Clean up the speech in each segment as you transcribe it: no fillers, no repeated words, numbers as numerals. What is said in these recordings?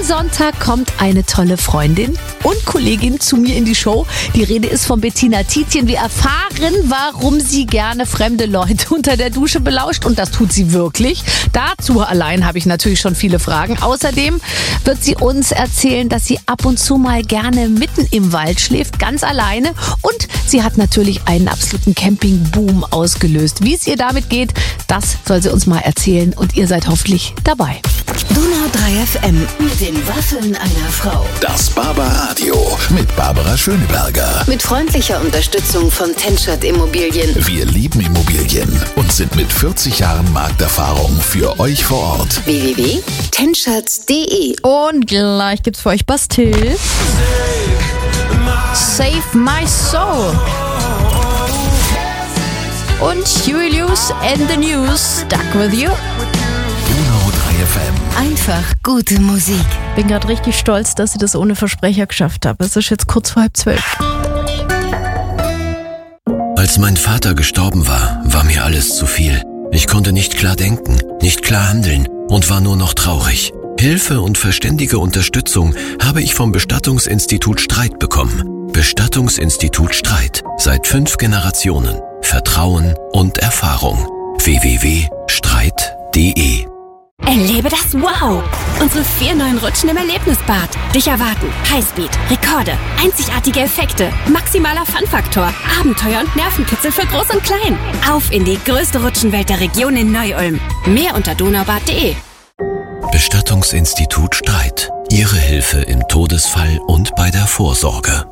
Sonntag kommt eine tolle Freundin und Kollegin zu mir in die Show. Die Rede ist von Bettina Tietjen. Wir erfahren, warum sie gerne fremde Leute unter der Dusche belauscht. Und das tut sie wirklich. Dazu allein habe ich natürlich schon viele Fragen. Außerdem wird sie uns erzählen, dass sie ab und zu mal gerne mitten im Wald schläft, ganz alleine. Und sie hat natürlich einen absoluten Campingboom ausgelöst. Wie es ihr damit geht, das soll sie uns mal erzählen. Und ihr seid hoffentlich dabei. Donau 3 FM mit den Waffeln einer Frau. Das Barbaradio mit Barbara Schöneberger. Mit freundlicher Unterstützung von Tenschert Immobilien. Wir lieben Immobilien und sind mit 40 Jahren Markterfahrung für euch vor Ort. www.tenschert.de. Und gleich gibt's für euch Bastille. Save My Soul. Und Huey Lewis and the News. Stuck with you. Donau 3 FM. Einfach gute Musik. Bin gerade richtig stolz, dass ich das ohne Versprecher geschafft habe. Es ist jetzt kurz vor 11:30. Als mein Vater gestorben war, war mir alles zu viel. Ich konnte nicht klar denken, nicht klar handeln und war nur noch traurig. Hilfe und verständige Unterstützung habe ich vom Bestattungsinstitut Streit bekommen. Bestattungsinstitut Streit. Seit 5 Generationen. Vertrauen und Erfahrung. www.streit.de. Erlebe das Wow! Unsere 4 neuen Rutschen im Erlebnisbad. Dich erwarten Highspeed, Rekorde, einzigartige Effekte, maximaler Fun-Faktor, Abenteuer und Nervenkitzel für Groß und Klein. Auf in die größte Rutschenwelt der Region in Neu-Ulm. Mehr unter donaubad.de. Bestattungsinstitut Streit. Ihre Hilfe im Todesfall und bei der Vorsorge.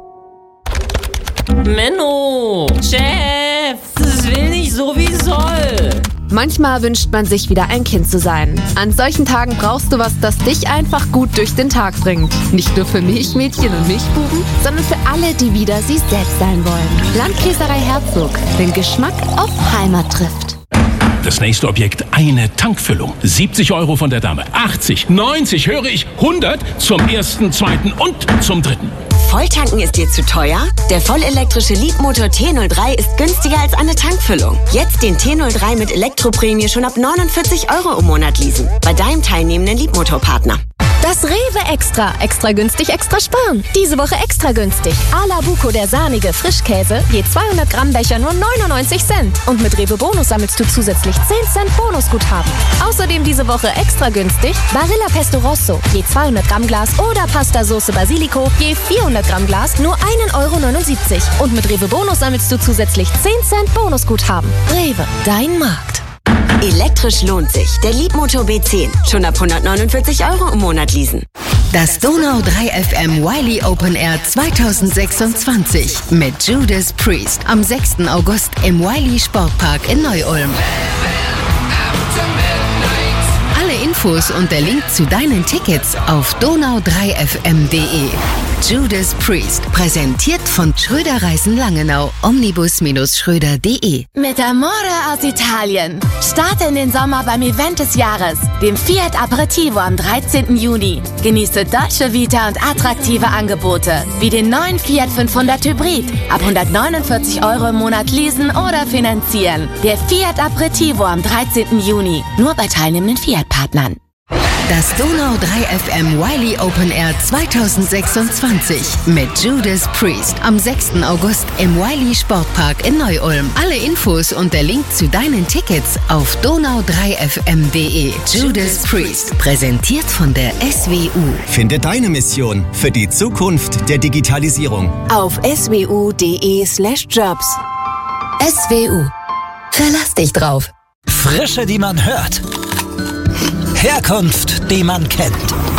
Menno, Chef, das will nicht so wie soll. Manchmal wünscht man sich wieder ein Kind zu sein. An solchen Tagen brauchst du was, das dich einfach gut durch den Tag bringt. Nicht nur für Milchmädchen und Milchbuben, sondern für alle, die wieder sie selbst sein wollen. Landkäserei Herzog, den Geschmack auf Heimat trifft. Das nächste Objekt, eine Tankfüllung. 70 € von der Dame. 80, 90, höre ich, 100 zum ersten, zweiten und zum dritten. Volltanken ist dir zu teuer? Der vollelektrische Leapmotor T03 ist günstiger als eine Tankfüllung. Jetzt den T03 mit Elektroprämie schon ab 49 € im Monat leasen. Bei deinem teilnehmenden Leapmotor-Partner. Das Rewe Extra. Extra günstig, extra sparen. Diese Woche extra günstig. Ala Buco, der sahnige Frischkäse. Je 200 Gramm Becher nur 99 Cent. Und mit Rewe Bonus sammelst du zusätzlich 10 Cent Bonusguthaben. Außerdem diese Woche extra günstig. Barilla Pesto Rosso. Je 200 Gramm Glas oder Pasta Sauce Basilico. Je 400 Gramm Glas nur 1,79 €. Und mit Rewe Bonus sammelst du zusätzlich 10 Cent Bonusguthaben. Rewe, dein Markt. Elektrisch lohnt sich. Der Leapmotor B10. Schon ab 149 € im Monat leasen. Das Donau 3 FM Wiley Open Air 2026 mit Judas Priest am 6. August im Wiley Sportpark in Neu-Ulm. Alle Infos und der Link zu deinen Tickets auf donau3fm.de. Judas Priest, präsentiert von Schröder Reisen Langenau, omnibus-schröder.de. Mit Amore aus Italien. Starte in den Sommer beim Event des Jahres, dem Fiat Aperitivo am 13. Juni. Genieße deutsche Vita und attraktive Angebote, wie den neuen Fiat 500 Hybrid. Ab 149 € im Monat leasen oder finanzieren. Der Fiat Aperitivo am 13. Juni. Nur bei teilnehmenden Fiat-Partnern. Das Donau 3 FM Wiley Open Air 2026 mit Judas Priest am 6. August im Wiley Sportpark in Neu-Ulm. Alle Infos und der Link zu deinen Tickets auf donau3fm.de. Judas Priest, präsentiert von der SWU. Finde deine Mission für die Zukunft der Digitalisierung Auf swu.de/jobs. SWU. Verlass dich drauf. Frische, die man hört. Herkunft, die man kennt.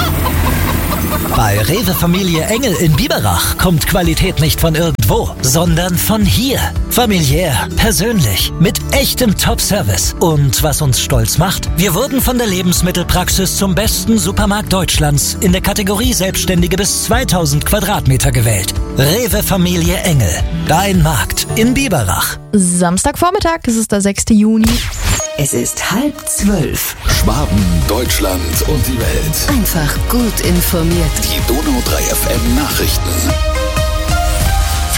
Bei Rewe Familie Engel in Biberach kommt Qualität nicht von irgendwo, sondern von hier. Familiär, persönlich, mit echtem Top-Service. Und was uns stolz macht? Wir wurden von der Lebensmittelpraxis zum besten Supermarkt Deutschlands in der Kategorie Selbstständige bis 2000 Quadratmeter gewählt. Rewe Familie Engel, dein Markt in Biberach. Samstagvormittag, es ist der 6. Juni. Es ist 11:30. Schwaben, Deutschland und die Welt. Einfach gut informiert. Die Donau 3 FM Nachrichten.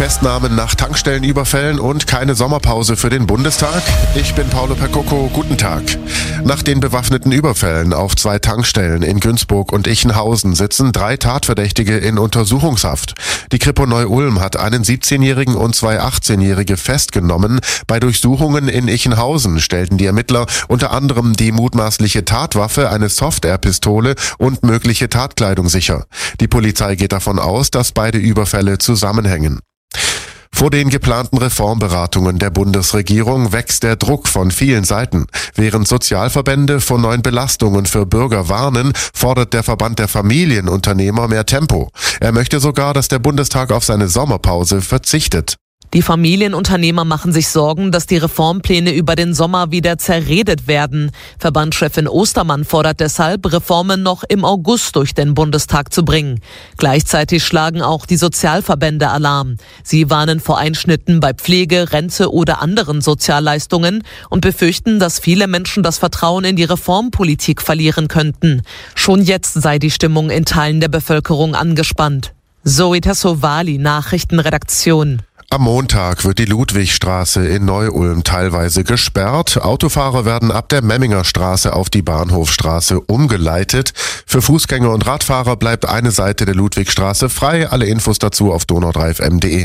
Festnahmen nach Tankstellenüberfällen und keine Sommerpause für den Bundestag? Ich bin Paolo Percoco, guten Tag. Nach den bewaffneten Überfällen auf 2 Tankstellen in Günzburg und Ichenhausen sitzen 3 Tatverdächtige in Untersuchungshaft. Die Kripo Neu-Ulm hat einen 17-Jährigen und 2 18-Jährige festgenommen. Bei Durchsuchungen in Ichenhausen stellten die Ermittler unter anderem die mutmaßliche Tatwaffe, eine Soft-Air-Pistole und mögliche Tatkleidung sicher. Die Polizei geht davon aus, dass beide Überfälle zusammenhängen. Vor den geplanten Reformberatungen der Bundesregierung wächst der Druck von vielen Seiten. Während Sozialverbände vor neuen Belastungen für Bürger warnen, fordert der Verband der Familienunternehmer mehr Tempo. Er möchte sogar, dass der Bundestag auf seine Sommerpause verzichtet. Die Familienunternehmer machen sich Sorgen, dass die Reformpläne über den Sommer wieder zerredet werden. Verbandschefin Ostermann fordert deshalb, Reformen noch im August durch den Bundestag zu bringen. Gleichzeitig schlagen auch die Sozialverbände Alarm. Sie warnen vor Einschnitten bei Pflege, Rente oder anderen Sozialleistungen und befürchten, dass viele Menschen das Vertrauen in die Reformpolitik verlieren könnten. Schon jetzt sei die Stimmung in Teilen der Bevölkerung angespannt. Zoe Tassovali, Nachrichtenredaktion. Am Montag wird die Ludwigstraße in Neu-Ulm teilweise gesperrt. Autofahrer werden ab der Memminger Straße auf die Bahnhofstraße umgeleitet. Für Fußgänger und Radfahrer bleibt eine Seite der Ludwigstraße frei. Alle Infos dazu auf donau3fm.de.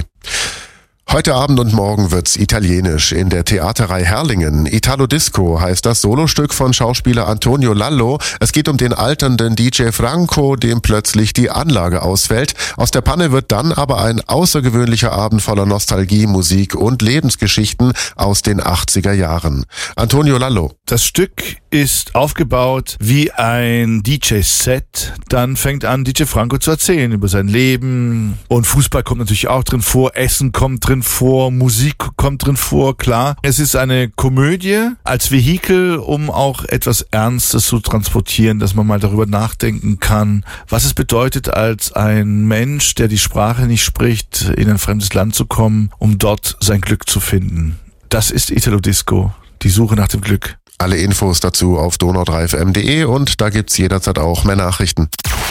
Heute Abend und morgen wird's italienisch in der Theaterei Herrlingen. Italo Disco heißt das Solostück von Schauspieler Antonio Lallo. Es geht um den alternden DJ Franco, dem plötzlich die Anlage ausfällt. Aus der Panne wird dann aber ein außergewöhnlicher Abend voller Nostalgie, Musik und Lebensgeschichten aus den 80er Jahren. Antonio Lallo. Das Stück ist aufgebaut wie ein DJ-Set. Dann fängt an, DJ Franco zu erzählen über sein Leben. Und Fußball kommt natürlich auch drin vor, Essen kommt drin vor, Musik kommt drin vor, klar. Es ist eine Komödie als Vehikel, um auch etwas Ernstes zu transportieren, dass man mal darüber nachdenken kann, was es bedeutet, als ein Mensch, der die Sprache nicht spricht, in ein fremdes Land zu kommen, um dort sein Glück zu finden. Das ist Italo Disco, die Suche nach dem Glück. Alle Infos dazu auf donau3fm.de und da gibt's jederzeit auch mehr Nachrichten.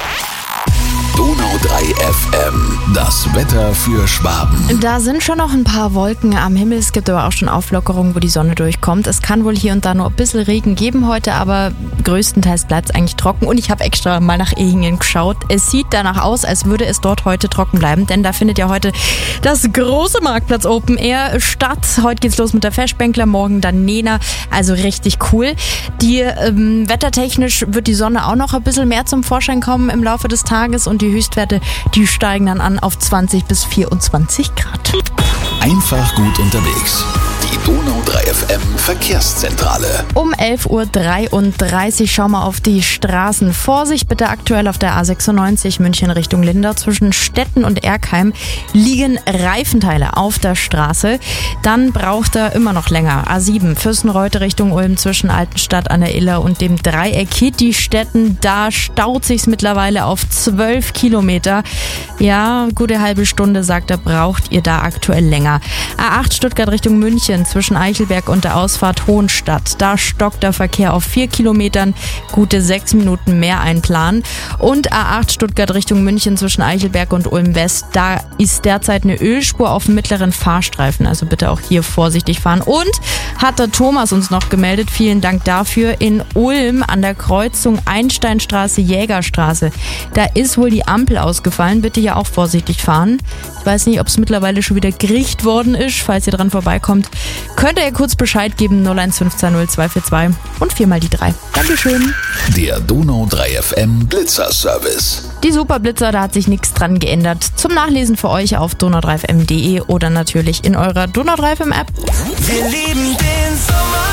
Donau 3 FM, das Wetter für Schwaben. Da sind schon noch ein paar Wolken am Himmel. Es gibt aber auch schon Auflockerungen, wo die Sonne durchkommt. Es kann wohl hier und da nur ein bisschen Regen geben heute, aber größtenteils bleibt es eigentlich trocken. Und ich habe extra mal nach Ehingen geschaut. Es sieht danach aus, als würde es dort heute trocken bleiben, denn da findet ja heute das große Marktplatz Open Air statt. Heute geht's los mit der Festbänkler, morgen dann Nena. Also richtig cool. Wettertechnisch wird die Sonne auch noch ein bisschen mehr zum Vorschein kommen im Laufe des Tages und die Höchstwerte, die steigen dann an auf 20 bis 24 Grad. Einfach gut unterwegs. Die Donau 3 FM Verkehrszentrale. Um 11.33 Uhr schauen wir auf die Straßen. Vorsicht bitte aktuell auf der A96 München Richtung Lindau. Zwischen Stetten und Erkheim liegen Reifenteile auf der Straße. Dann braucht er immer noch länger. A7 Fürstenreute Richtung Ulm zwischen Altenstadt an der Iller und dem Dreieck Kitti-Stetten. Da staut sich's mittlerweile auf 12 Kilometer. Ja, gute halbe Stunde, sagt er, braucht ihr da aktuell länger. A8 Stuttgart Richtung München zwischen Eichelberg und der Ausfahrt Hohenstadt. Da stockt der Verkehr auf 4 Kilometern, gute 6 Minuten mehr einplanen. Und A8 Stuttgart Richtung München zwischen Eichelberg und Ulm West. Da ist derzeit eine Ölspur auf dem mittleren Fahrstreifen. Also bitte auch hier vorsichtig fahren. Und hat der Thomas uns noch gemeldet, vielen Dank dafür, in Ulm an der Kreuzung Einsteinstraße, Jägerstraße. Da ist wohl die Ampel ausgefallen. Bitte hier auch vorsichtig fahren. Ich weiß nicht, ob es mittlerweile schon wieder gerichtet worden ist. Falls ihr dran vorbeikommt, könnt ihr kurz Bescheid geben, 01520 242 und 4 die 3. Dankeschön. Der Donau 3 FM Blitzerservice. Die Superblitzer, da hat sich nichts dran geändert. Zum Nachlesen für euch auf donau3fm.de oder natürlich in eurer Donau 3 FM App. Wir lieben den Sommer.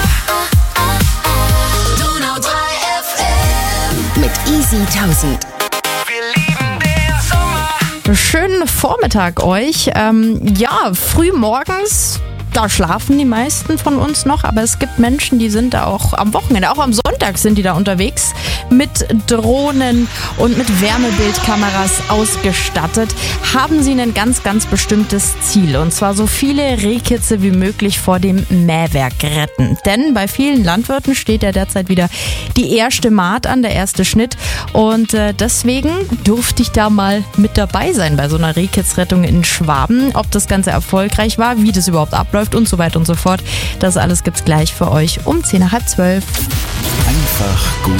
Donau 3 FM mit Easy 1000. Schönen Vormittag euch. Früh morgens, da schlafen die meisten von uns noch, aber es gibt Menschen, die sind da auch am Wochenende, auch am Sonntag sind die da unterwegs mit Drohnen und mit Wärmebildkameras ausgestattet, haben sie ein ganz, ganz bestimmtes Ziel. Und zwar so viele Rehkitze wie möglich vor dem Mähwerk retten. Denn bei vielen Landwirten steht ja derzeit wieder die erste Maat an, der erste Schnitt. Und deswegen durfte ich da mal mit dabei sein bei so einer Rehkitzrettung in Schwaben. Ob das Ganze erfolgreich war, wie das überhaupt abläuft und so weiter und so fort. Das alles gibt's gleich für euch um 10:30. Einfach gut